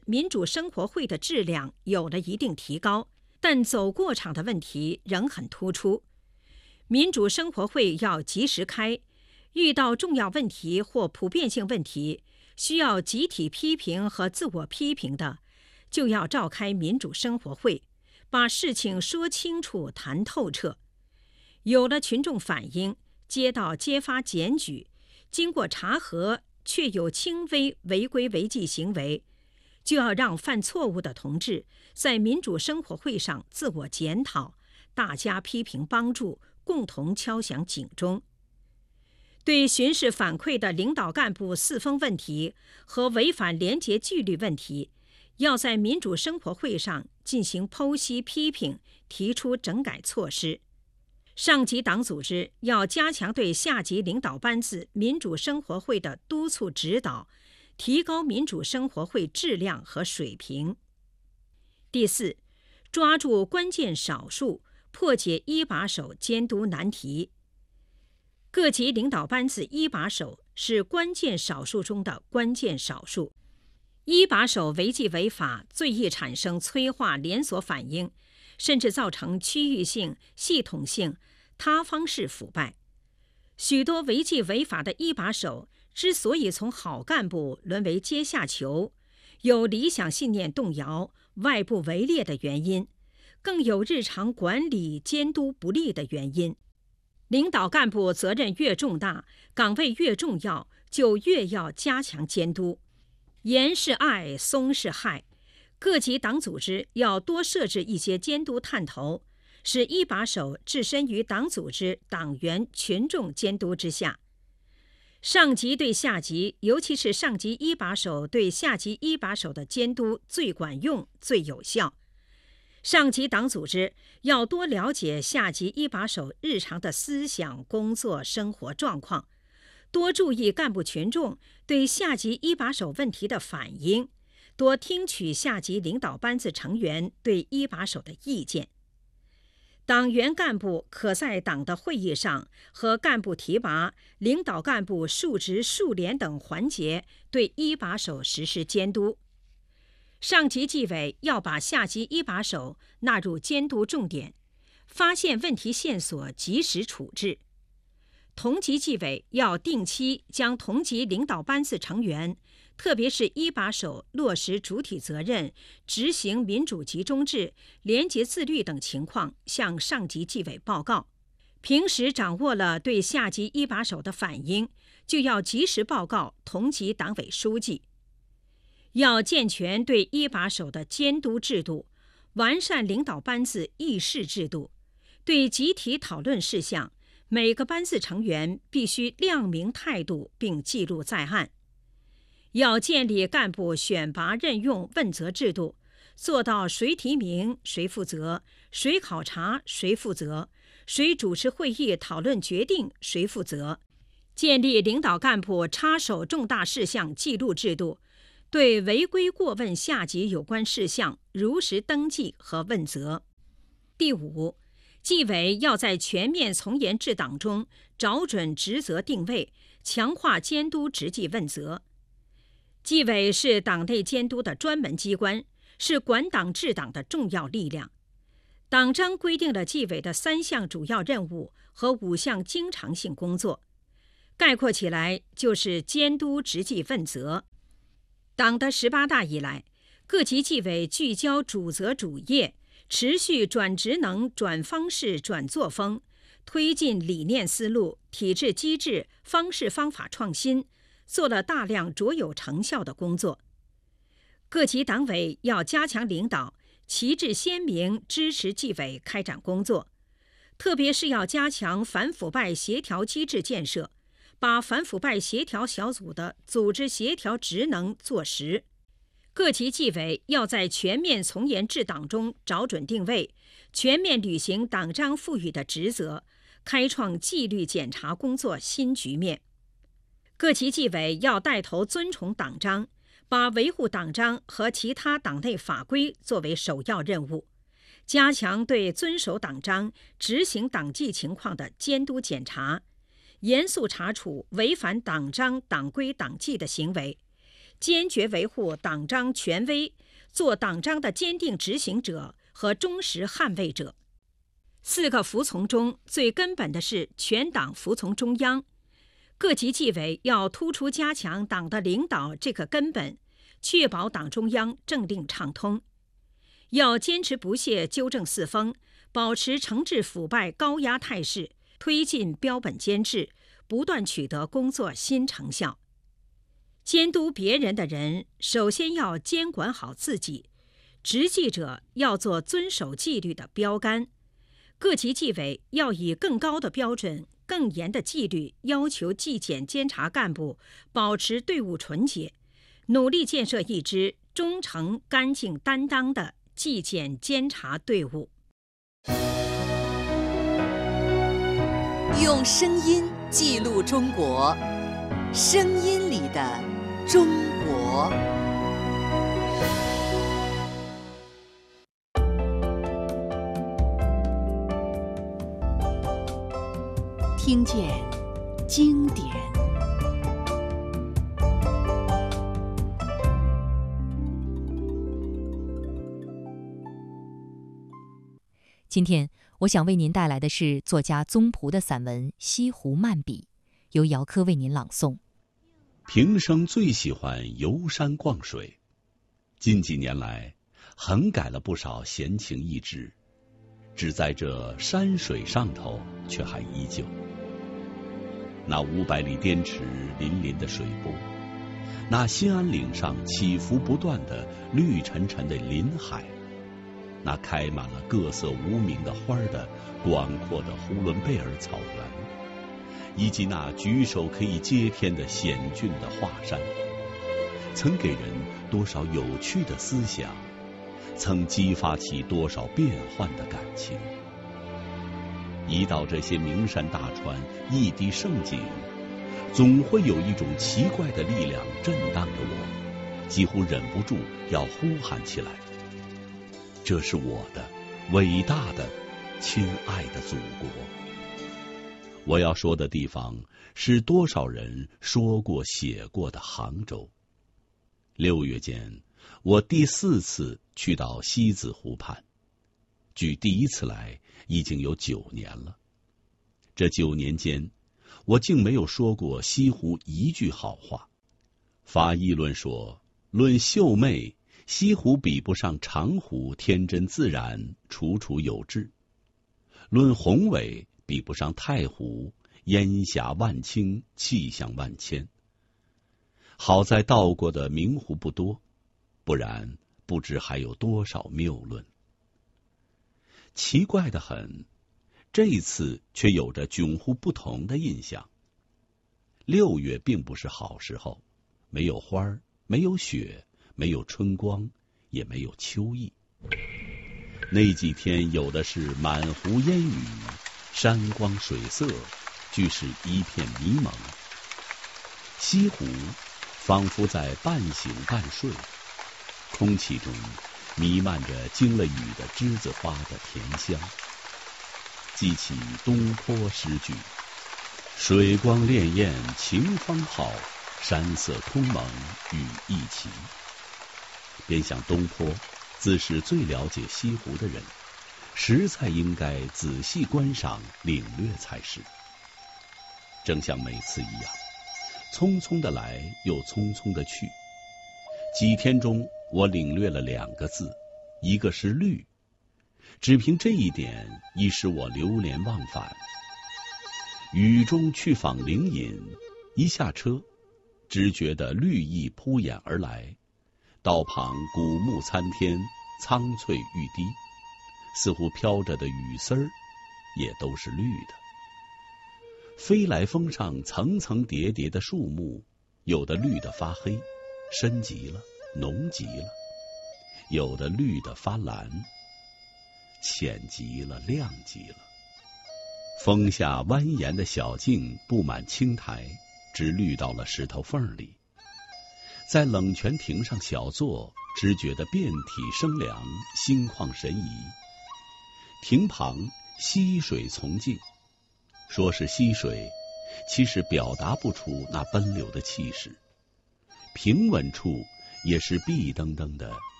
民主生活会的质量有了一定提高，但走过场的问题仍很突出。民主生活会要及时开，遇到重要问题或普遍性问题，需要集体批评和自我批评的，就要召开民主生活会，把事情说清楚、谈透彻。有了群众反映，接到揭发检举，经过查核确有轻微违规违纪行为，就要让犯错误的同志在民主生活会上自我检讨，大家批评帮助，共同敲响警钟。对巡视反馈的领导干部四风问题和违反廉洁纪律问题，要在民主生活会上进行剖析批评，提出整改措施。上级党组织要加强对下级领导班子民主生活会的督促指导，提高民主生活会质量和水平。第四，抓住关键少数，破解一把手监督难题。各级领导班子一把手是关键少数中的关键少数。一把手违纪违法最易产生催化连锁反应，甚至造成区域性、系统性、他方式腐败。许多违纪违法的一把手之所以从好干部沦为阶下囚，有理想信念动摇、外部围猎的原因，更有日常管理监督不力的原因。领导干部责任越重大，岗位越重要，就越要加强监督。严是爱，松是害。各级党组织要多设置一些监督探头，使一把手置身于党组织、党员、群众监督之下。上级对下级，尤其是上级一把手对下级一把手的监督最管用、最有效。上级党组织要多了解下级一把手日常的思想、工作、生活状况，多注意干部群众对下级一把手问题的反映，多听取下级领导班子成员对一把手的意见。党员干部可在党的会议上和干部提拔、领导干部述职述联等环节对一把手实施监督。上级纪委要把下级一把手纳入监督重点，发现问题线索及时处置。同级纪委要定期将同级领导班子成员，特别是一把手落实主体责任、执行民主集中制、廉洁自律等情况向上级纪委报告。平时掌握了对下级一把手的反映，就要及时报告同级党委书记。要健全对一把手的监督制度，完善领导班子议事制度。对集体讨论事项，每个班子成员必须亮明态度并记录在案。要建立干部选拔任用问责制度，做到谁提名谁负责，谁考察谁负责，谁主持会议讨论决定谁负责。建立领导干部插手重大事项记录制度，对违规过问下级有关事项如实登记和问责。第五，纪委要在全面从严治党中找准职责定位，强化监督执纪问责。纪委是党内监督的专门机关，是管党治党的重要力量。党章规定了纪委的3项主要任务和5项经常性工作，概括起来就是监督执纪问责。党的18大以来，各级纪委聚焦主责主业，持续转职能、转方式、转作风，推进理念思路、体制机制、方式方法创新，做了大量卓有成效的工作。各级党委要加强领导，旗帜鲜明支持纪委开展工作，特别是要加强反腐败协调机制建设，把反腐败协调小组的组织协调职能做实。各级纪委要在全面从严治党中找准定位，全面履行党章赋予的职责，开创纪律检查工作新局面。各级纪委要带头尊崇党章，把维护党章和其他党内法规作为首要任务，加强对遵守党章、执行党纪情况的监督检查，严肃查处违反党章、党规、党纪的行为， 坚决维护党章权威，做党章的坚定执行者和忠实捍卫者。4个服从中最根本的是全党服从中央，各级纪委要突出加强党的领导这个根本，确保党中央政令畅通。要坚持不懈纠正四风，保持惩治腐败高压态势，推进标本兼治，不断取得工作新成效。监督别人的人，首先要监管好自己。执纪者要做遵守纪律的标杆。各级纪委要以更高的标准、更严的纪律要求纪检监察干部保持队伍纯洁，努力建设一支忠诚、干净、担当的纪检监察队伍。 用声音记录中国，声音里的中国。听见经典。 今天我想为您带来的是作家宗璞的散文《西湖漫笔》，由姚科为您朗诵。 平生最喜欢游山逛水，近几年来横改了不少闲情逸致，只在这山水上头却还依旧。那500里滇池粼粼的水波，那新安岭上起伏不断的绿沉沉的林海，那开满了各色无名的花的广阔的呼伦贝尔草原，以及那举手可以接天的险峻的华山，曾给人多少有趣的思想，曾激发起多少变幻的感情。一到这些名山大川、异地胜景，总会有一种奇怪的力量震荡着我，几乎忍不住要呼喊起来：这是我的伟大的亲爱的祖国。我要说的地方是多少人说过写过的杭州。6月间，我第4次去到西子湖畔，距第1次来已经有9年了。这9年间，我竟没有说过西湖一句好话。发议论说，论秀媚，西湖比不上长湖天真自然，楚楚有致；论宏伟，比不上太湖烟霞万顷，气象万千。好在到过的名湖不多，不然不知还有多少谬论。奇怪得很，这一次却有着迥乎不同的印象。6月并不是好时候，没有花，没有雪，没有春光，也没有秋意。那几天有的是满湖烟雨，山光水色，俱是一片迷蒙。西湖仿佛在半醒半睡，空气中弥漫着经了雨的栀子花的甜香。记起东坡诗句：水光潋滟晴方好，山色空蒙雨亦奇。便想东坡自是最了解西湖的人，实在应该仔细观赏领略才是。正像每次一样，匆匆的来又匆匆的去。几天中我领略了2个字，一个是绿，只凭这一点已使我流连忘返。雨中去访灵隐，一下车只觉得绿意扑眼而来，道旁古木参天，苍翠欲滴，似乎飘着的雨丝儿也都是绿的。飞来峰上层层叠叠的树木，有的绿得发黑，深极了，浓极了；有的绿得发蓝，浅极了，亮极了。峰下蜿蜒的小径布满青苔，只绿到了石头缝里。在冷泉亭上小坐，只觉得遍体生凉，心旷神怡。亭旁溪水从静，说是溪水，其实表达不出那奔流的气势。 平稳处也是碧登登的